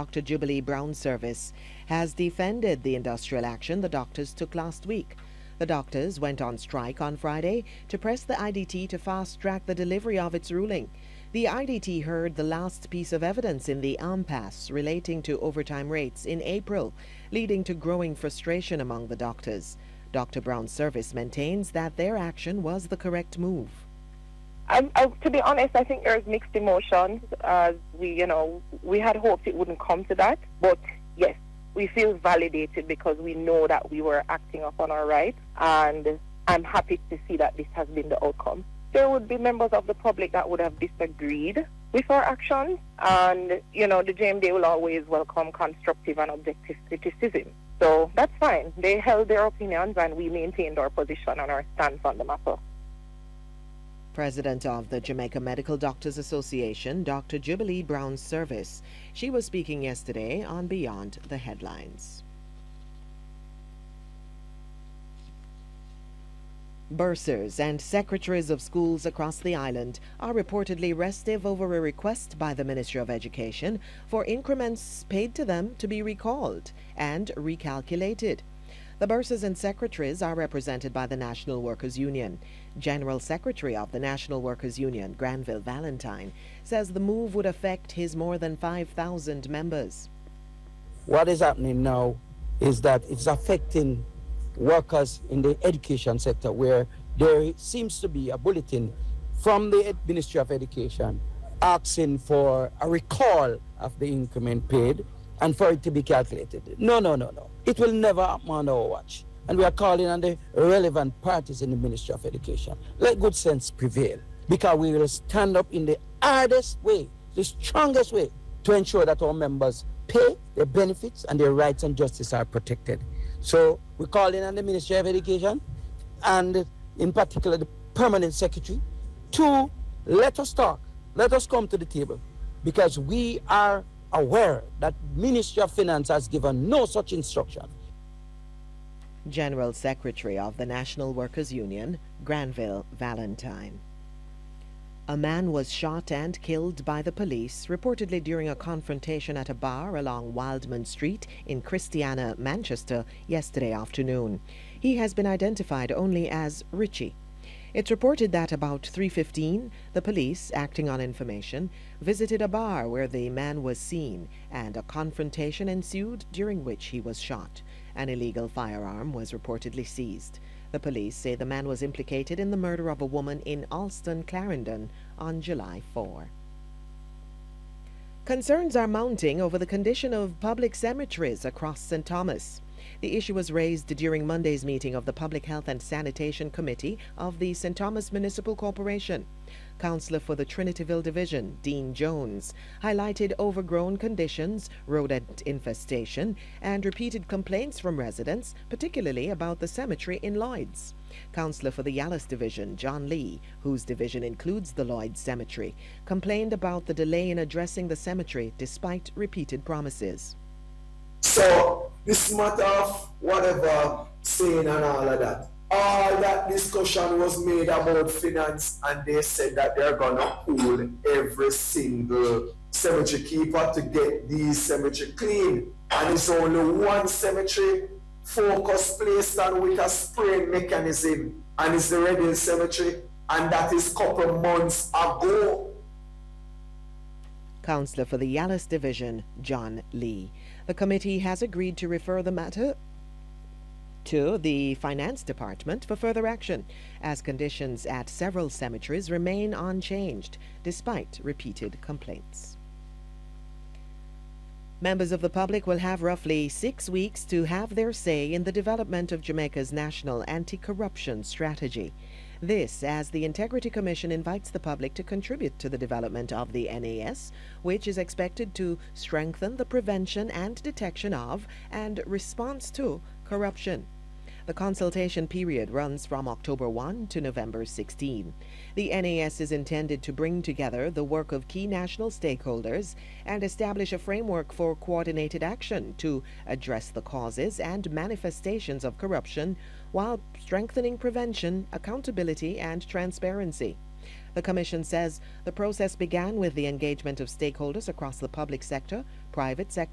Dr. Jubilee Brown Service, has defended the industrial action the doctors took last week. The doctors went on strike on Friday to press the IDT to fast-track the delivery of its ruling. The IDT heard the last piece of evidence in the impasse relating to overtime rates in April, leading to growing frustration among the doctors. Dr. Brown's service maintains that their action was the correct move. To be honest, I think there's mixed emotions. We had hoped it wouldn't come to that, but yes, we feel validated because we know that we were acting upon our rights, and I'm happy to see that this has been the outcome. There would be members of the public that would have disagreed with our actions, and the JMD will always welcome constructive and objective criticism. So that's fine. They held their opinions and we maintained our position and our stance on the matter. President of the Jamaica Medical Doctors Association, Dr. Jubilee Brown Service. She was speaking yesterday on Beyond the Headlines. Bursars and secretaries of schools across the island are reportedly restive over a request by the Ministry of Education for increments paid to them to be recalled and recalculated. The bursars and secretaries are represented by the National Workers Union. General Secretary of the National Workers Union, Granville Valentine, says the move would affect his more than 5,000 members. What is happening now is that it's affecting workers in the education sector, where there seems to be a bulletin from the Ministry of Education asking for a recall of the increment paid and for it to be calculated. No. It will never happen on our watch. And we are calling on the relevant parties in the Ministry of Education. Let good sense prevail, because we will stand up in the hardest way, the strongest way, to ensure that our members pay their benefits and their rights and justice are protected. So we're calling on the Ministry of Education and in particular the Permanent Secretary to let us talk, let us come to the table, because we are aware that Ministry of Finance has given no such instruction. General Secretary of the National Workers Union, Granville Valentine. A man was shot and killed by the police, reportedly during a confrontation at a bar along Wildman Street in Christiana, Manchester, yesterday afternoon. He has been identified only as Richie. It's reported that about 3:15, the police, acting on information, visited a bar where the man was seen, and a confrontation ensued during which he was shot. An illegal firearm was reportedly seized. The police say the man was implicated in the murder of a woman in Alston, Clarendon on July 4. Concerns are mounting over the condition of public cemeteries across St. Thomas. The issue was raised during Monday's meeting of the Public Health and Sanitation Committee of the St. Thomas Municipal Corporation. Councillor for the Trinityville Division, Dean Jones, highlighted overgrown conditions, rodent infestation, and repeated complaints from residents, particularly about the cemetery in Lloyds. Councillor for the Yallis Division, John Lee, whose division includes the Lloyds Cemetery, complained about the delay in addressing the cemetery despite repeated promises. So, this matter of whatever saying and all that discussion was made about finance, and they said that they're going to pull every single cemetery keeper to get these cemetery clean. And it's only one cemetery focus placed on with a spraying mechanism, and it's the Reading Cemetery, and that is a couple months ago. Councillor for the Yallis Division, John Lee. The committee has agreed to refer the matter to the Finance Department for further action, as conditions at several cemeteries remain unchanged despite repeated complaints. Members of the public will have roughly 6 weeks to have their say in the development of Jamaica's national anti-corruption strategy. This as the Integrity Commission invites the public to contribute to the development of the NAS, which is expected to strengthen the prevention and detection of and response to corruption. The consultation period runs from October 1 to November 16. The NAS is intended to bring together the work of key national stakeholders and establish a framework for coordinated action to address the causes and manifestations of corruption while strengthening prevention, accountability, and transparency. The Commission says the process began with the engagement of stakeholders across the public sector, private sector,